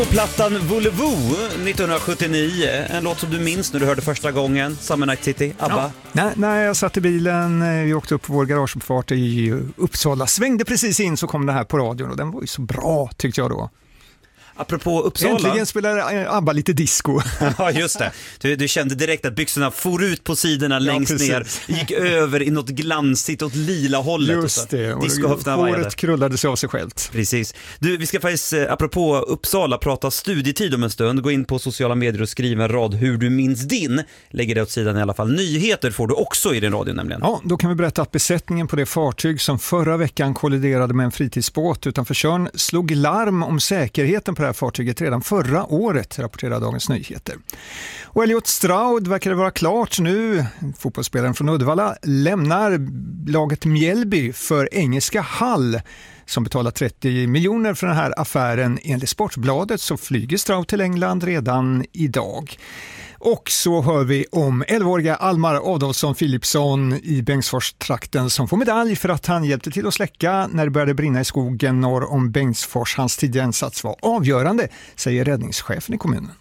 Plattan Volevo 1979, en låt som du minns när du hörde första gången. Summer Night City, ABBA. Ja. När jag satt i bilen, vi åkte upp på vår garageuppfart i Uppsala, svängde precis in så kom det här på radion och den var ju så bra tyckte jag då. Apropå Uppsala. Äntligen spelar ABBA lite disco. Ja, just det. Du kände direkt att byxorna for ut på sidorna längst ner. Gick över i något glansigt åt lila hållet. Just det. Och håret krullade sig av sig självt. Precis. Du, vi ska faktiskt, apropå Uppsala, prata studietid om en stund. Gå in på sociala medier och skriva en rad hur du minns din. Lägger det åt sidan i alla fall. Nyheter får du också i din radio nämligen. Ja, då kan vi berätta att besättningen på det fartyg som förra veckan kolliderade med en fritidsbåt utanför Tjörn slog larm om säkerheten på det här fartyget redan förra året, rapporterar Dagens Nyheter. Och Elliot Stroud verkar det vara klart nu. Fotbollsspelaren från Uddevalla lämnar laget Mjällby för engelska Hull som betalar 30 miljoner för den här affären. Enligt Sportbladet så flyger Stroud till England redan idag. Och så hör vi om 11-åriga Almar Adolfsson Philipsson i Bengtsfors-trakten som får medalj för att han hjälpte till att släcka när det började brinna i skogen norr om Bengtsfors. Hans tidiga insats var avgörande, säger räddningschefen i kommunen.